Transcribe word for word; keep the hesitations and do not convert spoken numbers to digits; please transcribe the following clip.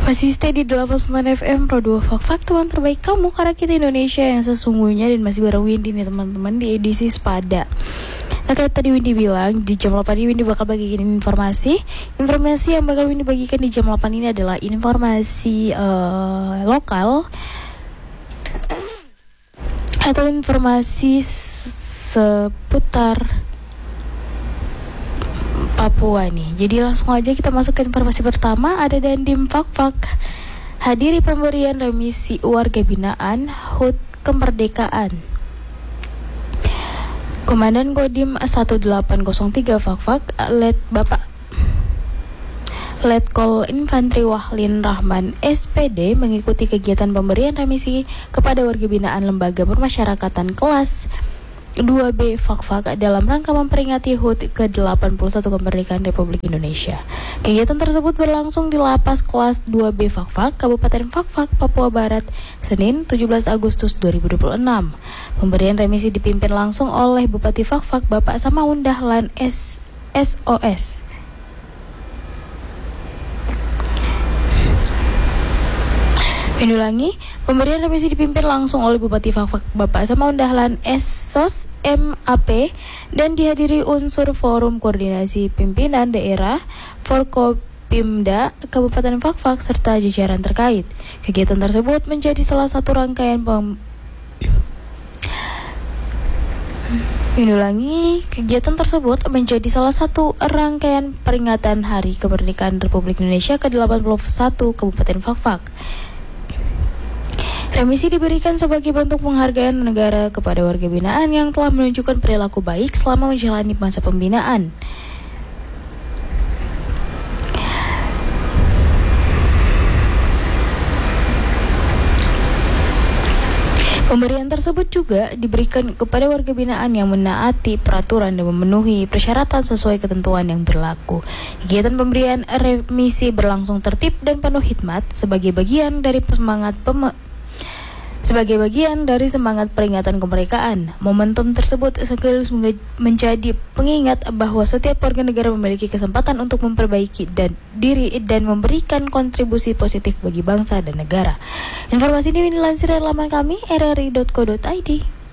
Masih stay di delapan puluh sembilan F M Pro dua Fak-Fak, teman terbaik kamu, karena kita Indonesia yang sesungguhnya. Dan masih bareng Windy nih teman-teman di edisi Sepada. Nah, kayak tadi Windy bilang, di jam delapan ini Windy bakal bagikan informasi Informasi yang bakal Windy bagikan di jam delapan ini adalah informasi uh, lokal atau informasi seputar Papua nih. Jadi langsung aja kita masuk ke informasi pertama. Ada Dandim Fak-Fak hadiri pemberian remisi warga binaan H U T Kemerdekaan. Komandan Kodim satu delapan nol tiga Fak-Fak, Let Bapak Letkol Infantri Wahlin Rahman S P D mengikuti kegiatan pemberian remisi kepada warga binaan Lembaga Permasyarakatan kelas dua B Fak-Fak dalam rangka memperingati H U T ke delapan puluh satu kemerdekaan Republik Indonesia. Kegiatan tersebut berlangsung di Lapas kelas dua B Fak-Fak, Kabupaten Fak-Fak, Papua Barat, Senin tujuh belas Agustus dua ribu dua puluh enam. Pemberian remisi dipimpin langsung oleh Bupati Fak-Fak Bapak Samaun Dahlan S. SOS. Ulangi, pemberian remisi dipimpin langsung oleh Bupati Fak-Fak Bapak Samaun Dahlan S O S M A P dan dihadiri unsur Forum Koordinasi Pimpinan Daerah Forkopimda Kabupaten Fak-Fak serta jajaran terkait. Kegiatan tersebut menjadi salah satu rangkaian pem... Ulangi, kegiatan tersebut menjadi salah satu rangkaian peringatan Hari Kemerdekaan Republik Indonesia ke delapan puluh satu Kabupaten Fak-Fak. Remisi diberikan sebagai bentuk penghargaan negara kepada warga binaan yang telah menunjukkan perilaku baik selama menjalani masa pembinaan. Pemberian tersebut juga diberikan kepada warga binaan yang menaati peraturan dan memenuhi persyaratan sesuai ketentuan yang berlaku. Kegiatan pemberian remisi berlangsung tertib dan penuh hikmat sebagai bagian dari semangat pem- sebagai bagian dari semangat peringatan kemerdekaan. Momentum tersebut sekaligus menjadi pengingat bahwa setiap warga negara memiliki kesempatan untuk memperbaiki dan diri dan memberikan kontribusi positif bagi bangsa dan negara. Informasi ini dilansir dari laman kami r r i dot co dot i d.